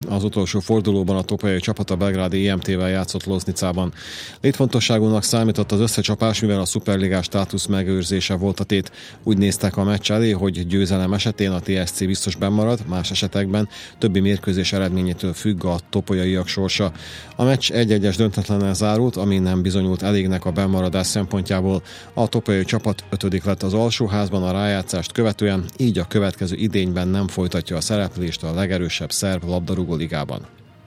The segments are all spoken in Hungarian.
Az utolsó fordulóban a topolyai csapat a belgrádi IMT-vel játszott Loznicában. Létfontosságúnak számított az összecsapás, mivel a szuperligás státusz megőrzése volt a tét. Úgy néztek a meccs elé, hogy győzelem esetén a TSC biztos bennmarad, más esetekben többi mérkőzés eredményétől függ a topolyaiak sorsa. A meccs 1-1-es döntetlennel zárult, ami nem bizonyult elégnek a bennmaradás szempontjából. A topolyai csapat 5. lett az alsóházban a rájátszást követően, így a következő idényben nem folytatja a szereplést a legerősebb szerb labdarúgó ligában.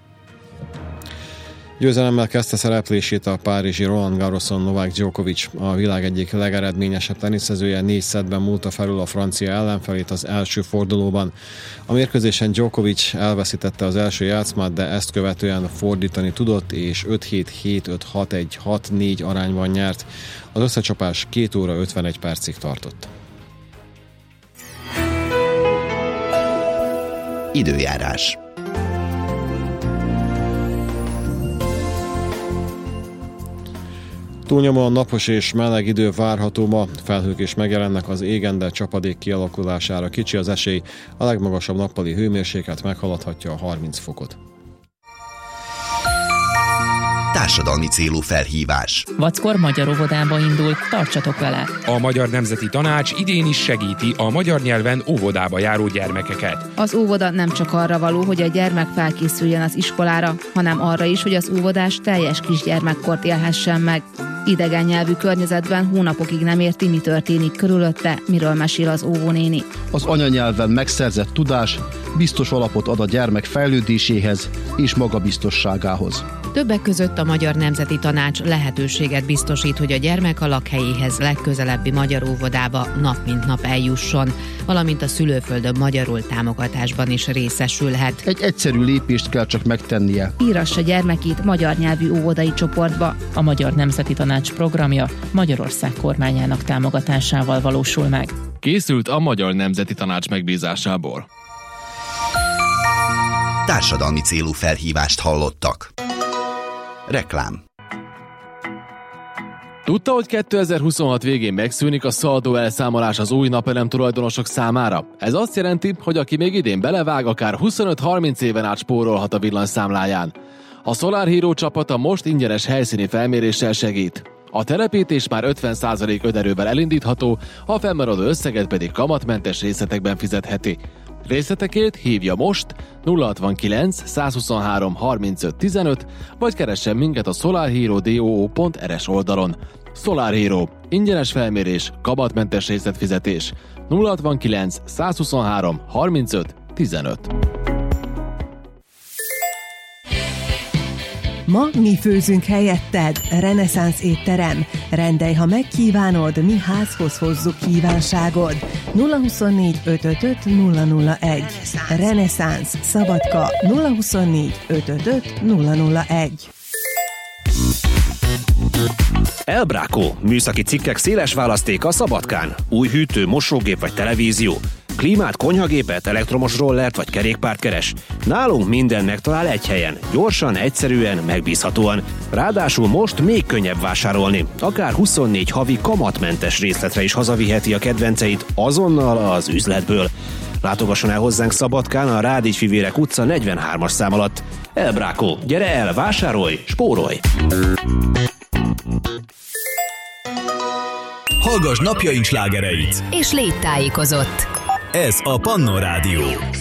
Győzelemmel kezdte szereplését a párizsi Roland Garroson Novák Djokovic. A világ egyik legeredményesebb teniszezője 4 szettben múlta felül a francia ellenfelét az első fordulóban. A mérkőzésen Djokovic elveszítette az első játszmát, de ezt követően fordítani tudott, és 5-7, 7-5, 6-1, 6-4 arányban nyert. Az összecsapás 2 óra 51 percig tartott. Időjárás. Túlnyomóan napos és meleg idő várható ma, felhők is megjelennek az égen, de csapadék kialakulására kicsi az esély, a legmagasabb nappali hőmérséklet meghaladhatja a 30 fokot. Társadalmi célú felhívás. Vackor magyar óvodába indult, tartsatok vele! A Magyar Nemzeti Tanács idén is segíti a magyar nyelven óvodába járó gyermekeket. Az óvoda nem csak arra való, hogy a gyermek felkészüljön az iskolára, hanem arra is, hogy az óvodás teljes kisgyermekkort élhessen meg. Idegen nyelvű környezetben hónapokig nem érti, mi történik körülötte, miről mesél az óvónéni. Az anyanyelven megszerzett tudás biztos alapot ad a gyermek fejlődéséhez és magabiztosságához. Többek között a Magyar Nemzeti Tanács lehetőséget biztosít, hogy a gyermek a lakhelyéhez legközelebbi magyar óvodába nap mint nap eljusson, valamint a szülőföldön magyarul támogatásban is részesülhet. Egy egyszerű lépést kell csak megtennie. Írassa gyermekét magyar nyelvű óvodai csoportba. A Magyar Nemzeti Tanács programja Magyarország kormányának támogatásával valósul meg. Készült a Magyar Nemzeti Tanács megbízásából. Társadalmi célú felhívást hallottak. Reklám. Tudta, hogy 2026 végén megszűnik a szaldó elszámolás az új napelem tulajdonosok számára? Ez azt jelenti, hogy aki még idén belevág, akár 25-30 éven át spórolhat a villanyszámláján. A Solar Hero csapata most ingyenes helyszíni felméréssel segít. A telepítés már 50% önerővel elindítható, a fennmaradó összeget pedig kamatmentes részletekben fizetheti. Részletekért hívja most 069 123 35 15, vagy keressen minket a solarhero.do.rs oldalon. Solar Hero. Ingyenes felmérés, kamatmentes részletfizetés. 069 123 35 15. Ma mi főzünk helyetted, Reneszánsz étterem. Rendelj, ha megkívánod, mi házhoz hozzuk kívánságod. 024 555 001. Reneszánsz, Szabadka, 024 555 001. Elbrákó, műszaki cikkek széles választéka a Szabadkán. Új hűtő, mosógép vagy televízió. Klímát, konyhagépet, elektromos rollert vagy kerékpárt keres? Nálunk minden megtalál egy helyen. Gyorsan, egyszerűen, megbízhatóan. Ráadásul most még könnyebb vásárolni. Akár 24 havi kamatmentes részletre is hazaviheti a kedvenceit azonnal az üzletből. Látogasson el hozzánk Szabadkán a Rádicsfivérek utca 43-as szám alatt. Elbrákó, gyere el, vásárolj, spórolj! Hallgass napjaink slágereit! És légy tájékozott! Ez a Pannon Rádió.